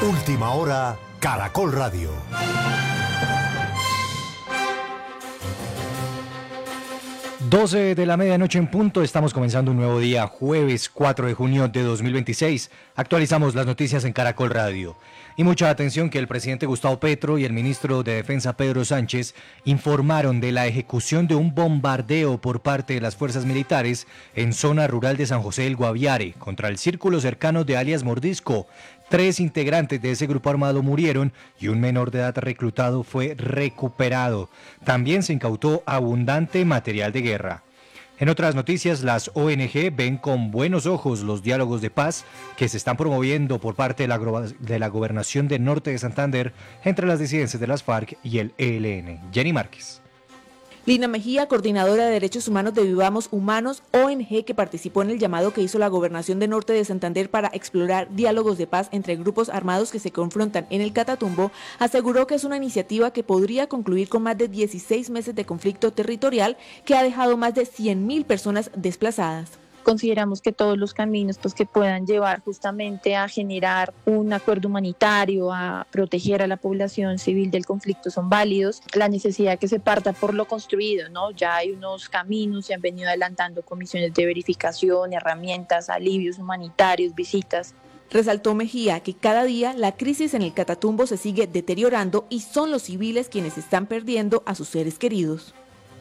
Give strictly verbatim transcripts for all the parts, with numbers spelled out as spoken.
Última hora, Caracol Radio. doce de la medianoche en punto, estamos comenzando un nuevo día, jueves cuatro de junio de dos mil veintiséis. Actualizamos las noticias en Caracol Radio. Y mucha atención que el presidente Gustavo Petro y el ministro de Defensa Pedro Sánchez informaron de la ejecución de un bombardeo por parte de las fuerzas militares en zona rural de San José del Guaviare contra el círculo cercano de alias Mordisco. Tres integrantes de ese grupo armado murieron y un menor de edad reclutado fue recuperado. También se incautó abundante material de guerra. En otras noticias, las O N Ge ven con buenos ojos los diálogos de paz que se están promoviendo por parte de la, de la Gobernación del Norte de Santander entre las disidencias de las FARC y el E L N. Jenny Márquez. Lina Mejía, coordinadora de Derechos Humanos de Vivamos Humanos, O N Ge que participó en el llamado que hizo la Gobernación del Norte de Santander para explorar diálogos de paz entre grupos armados que se confrontan en el Catatumbo, aseguró que es una iniciativa que podría concluir con más de dieciséis meses de conflicto territorial que ha dejado más de cien mil personas desplazadas. Consideramos que todos los caminos pues, que puedan llevar justamente a generar un acuerdo humanitario, a proteger a la población civil del conflicto son válidos. La necesidad que se parta por lo construido, ¿no? Ya hay unos caminos, se han venido adelantando comisiones de verificación, herramientas, alivios humanitarios, visitas. Resaltó Mejía que cada día la crisis en el Catatumbo se sigue deteriorando y son los civiles quienes están perdiendo a sus seres queridos.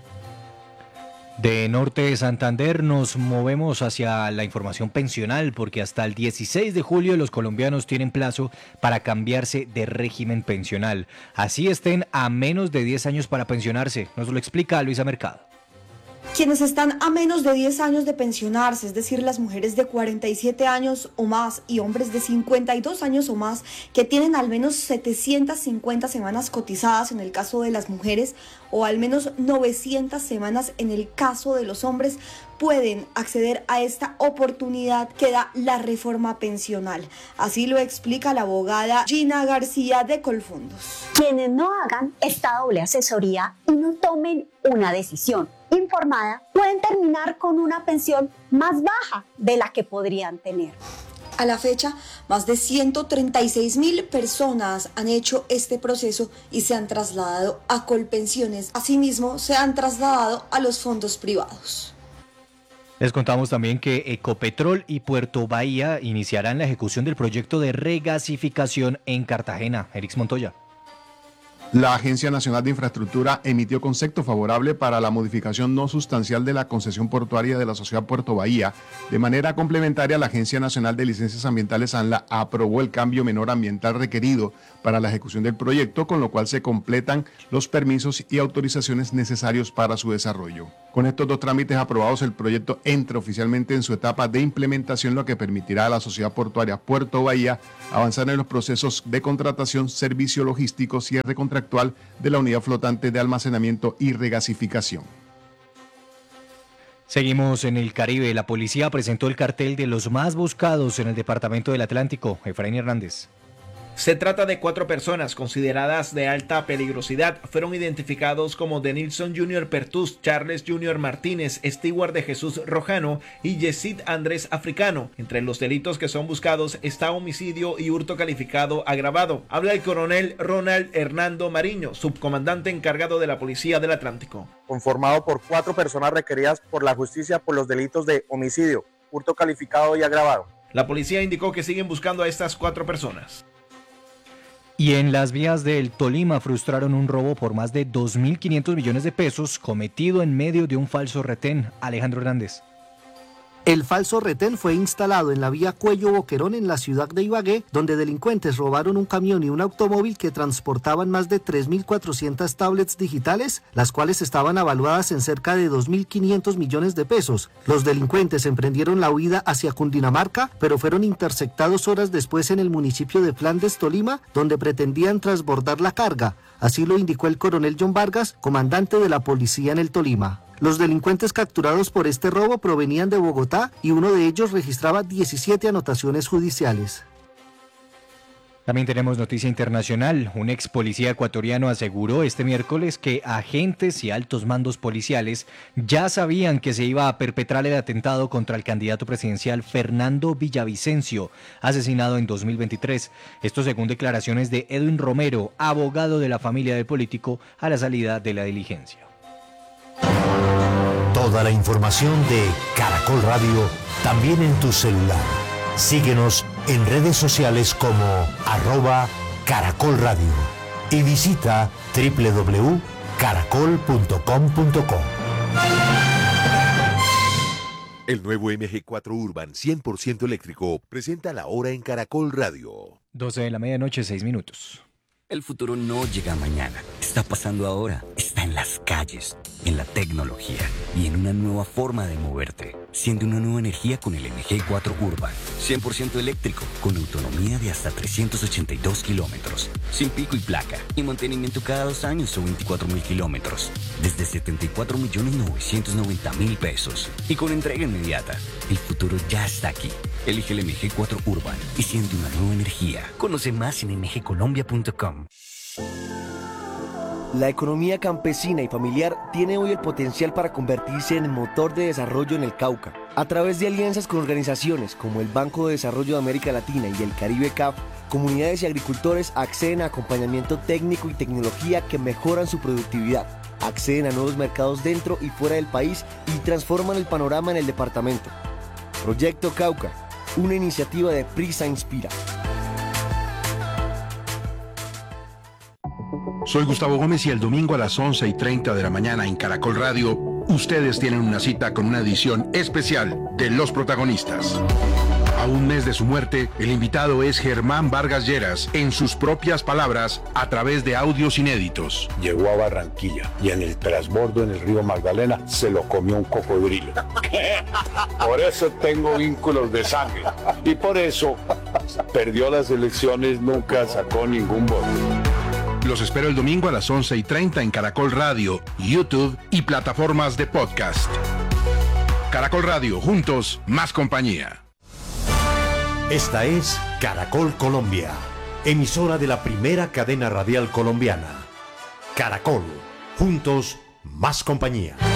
De Norte de Santander nos movemos hacia la información pensional porque hasta el dieciséis de julio los colombianos tienen plazo para cambiarse de régimen pensional. Así estén a menos de diez años para pensionarse. Nos lo explica Luisa Mercado. Quienes están a menos de diez años de pensionarse, es decir, las mujeres de cuarenta y siete años o más y hombres de cincuenta y dos años o más que tienen al menos setecientas cincuenta semanas cotizadas en el caso de las mujeres o al menos novecientas semanas en el caso de los hombres, pueden acceder a esta oportunidad que da la reforma pensional. Así lo explica la abogada Gina García de Colfondos. Quienes no hagan esta doble asesoría y no tomen una decisión informada pueden terminar con una pensión más baja de la que podrían tener. A la fecha, más de ciento treinta y seis mil personas han hecho este proceso y se han trasladado a Colpensiones. Asimismo, se han trasladado a los fondos privados. Les contamos también que Ecopetrol y Puerto Bahía iniciarán la ejecución del proyecto de regasificación en Cartagena. Erix Montoya. La Agencia Nacional de Infraestructura emitió concepto favorable para la modificación no sustancial de la concesión portuaria de la Sociedad Puerto Bahía. De manera complementaria, la Agencia Nacional de Licencias Ambientales ANLA aprobó el cambio menor ambiental requerido para la ejecución del proyecto, con lo cual se completan los permisos y autorizaciones necesarios para su desarrollo. Con estos dos trámites aprobados, el proyecto entra oficialmente en su etapa de implementación, lo que permitirá a la Sociedad Portuaria Puerto Bahía avanzar en los procesos de contratación, servicio logístico, cierre contractual de la unidad flotante de almacenamiento y regasificación. Seguimos en el Caribe. La policía presentó el cartel de los más buscados en el departamento del Atlántico. Efraín Hernández. Se trata de cuatro personas consideradas de alta peligrosidad. Fueron identificados como Denilson junior Pertus, Charles junior Martínez, Stewart de Jesús Rojano y Yesid Andrés Africano. Entre los delitos que son buscados está homicidio y hurto calificado agravado. Habla el coronel Ronald Hernando Mariño, subcomandante encargado de la Policía del Atlántico. Conformado por cuatro personas requeridas por la justicia por los delitos de homicidio, hurto calificado y agravado. La policía indicó que siguen buscando a estas cuatro personas. Y en las vías del Tolima frustraron un robo por más de dos mil quinientos millones de pesos cometido en medio de un falso retén. Alejandro Hernández. El falso retén fue instalado en la vía Cuello Boquerón en la ciudad de Ibagué, donde delincuentes robaron un camión y un automóvil que transportaban más de tres mil cuatrocientas tablets digitales, las cuales estaban avaluadas en cerca de dos mil quinientos millones de pesos. Los delincuentes emprendieron la huida hacia Cundinamarca, pero fueron interceptados horas después en el municipio de Flandes, Tolima, donde pretendían transbordar la carga. Así lo indicó el coronel John Vargas, comandante de la policía en el Tolima. Los delincuentes capturados por este robo provenían de Bogotá y uno de ellos registraba diecisiete anotaciones judiciales. También tenemos noticia internacional. Un ex policía ecuatoriano aseguró este miércoles que agentes y altos mandos policiales ya sabían que se iba a perpetrar el atentado contra el candidato presidencial Fernando Villavicencio, asesinado en dos mil veintitrés. Esto según declaraciones de Edwin Romero, abogado de la familia del político, a la salida de la diligencia. Toda la información de Caracol Radio también en tu celular. Síguenos en redes sociales como arroba Caracol Radio y visita doble u doble u doble u punto caracol punto com punto co. El nuevo M G cuatro Urban cien por ciento eléctrico presenta la hora en Caracol Radio. doce de la medianoche, seis minutos. El futuro no llega mañana, está pasando ahora, está en las calles, en la tecnología y en una nueva forma de moverte. Siente una nueva energía con el M G cuatro Urban, cien por ciento eléctrico, con autonomía de hasta trescientos ochenta y dos kilómetros, sin pico y placa, y mantenimiento cada dos años o veinticuatro mil kilómetros, desde setenta y cuatro millones novecientos noventa mil pesos, y con entrega inmediata. El futuro ya está aquí. Elige el M G cuatro Urban y siente una nueva energía. Conoce más en m g colombia punto com. La economía campesina y familiar tiene hoy el potencial para convertirse en el motor de desarrollo en el Cauca. A través de alianzas con organizaciones como el Banco de Desarrollo de América Latina y el Caribe C A F, comunidades y agricultores acceden a acompañamiento técnico y tecnología que mejoran su productividad, acceden a nuevos mercados dentro y fuera del país y transforman el panorama en el departamento. Proyecto Cauca, una iniciativa de Prisa Inspira. Soy Gustavo Gómez y el domingo a las once y treinta de la mañana en Caracol Radio, ustedes tienen una cita con una edición especial de Los Protagonistas. A un mes de su muerte, el invitado es Germán Vargas Lleras, en sus propias palabras, a través de audios inéditos. Llegó a Barranquilla y en el transbordo en el río Magdalena se lo comió un cocodrilo. Por eso tengo vínculos de sangre y por eso perdió las elecciones, nunca sacó ningún voto. Los espero el domingo a las once y treinta en Caracol Radio, YouTube y plataformas de podcast. Caracol Radio, juntos, más compañía. Esta es Caracol Colombia, emisora de la primera cadena radial colombiana. Caracol, juntos, más compañía.